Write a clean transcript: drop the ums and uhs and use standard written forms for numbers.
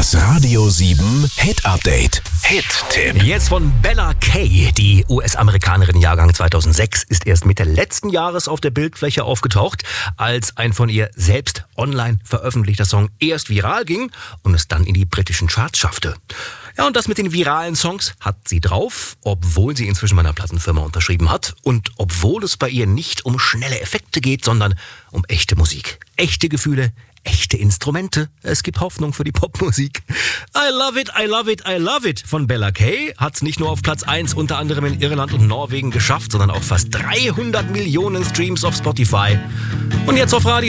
Das Radio 7 Hit Update. Hit-Tipp. Jetzt von Bella Kay. Die US-Amerikanerin Jahrgang 2006 ist erst Mitte letzten Jahres auf der Bildfläche aufgetaucht, als ein von ihr selbst online veröffentlichter Song erst viral ging und es dann in die britischen Charts schaffte. Ja, und das mit den viralen Songs hat sie drauf, obwohl sie inzwischen bei einer Plattenfirma unterschrieben hat und obwohl es bei ihr nicht um schnelle Effekte geht, sondern um echte Musik, echte Gefühle, echte Instrumente. Es gibt Hoffnung für die Popmusik. I love it, I love it, I love it von Bella Kay hat's nicht nur auf Platz 1 unter anderem in Irland und Norwegen geschafft, sondern auch fast 300 Millionen Streams auf Spotify. Und jetzt auf Radio